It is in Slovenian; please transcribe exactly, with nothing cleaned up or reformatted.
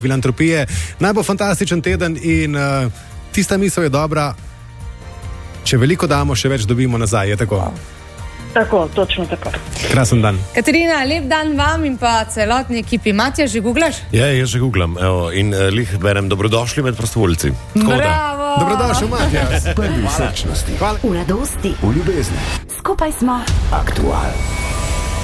filantropije. Naj bo fantastičen teden in uh, tista misel je dobra, če veliko damo, še več dobimo nazaj, je tako? Tako, točno tako. Krasen dan. Katarina, lep dan vam in pa celotni ekipi. Matija, že googlaš? Ja, jaz že googlam, evo, in uh, lih berem dobrodošli med prostovoljci. Bravo! Dobrodošel, Matija. Prvi v srčnosti, Hvala. v radosti, v ljubezni. Skupaj smo Aktual.